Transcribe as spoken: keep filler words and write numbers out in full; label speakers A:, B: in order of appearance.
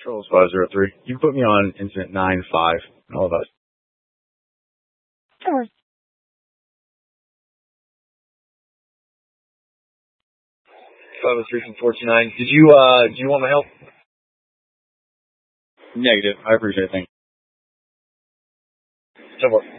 A: Controls five zero three. You put me on incident nine five. All of us.
B: Sure.
A: five oh three from four two nine. Did you, uh, do you want my help? Negative. I appreciate it. Thanks. So what?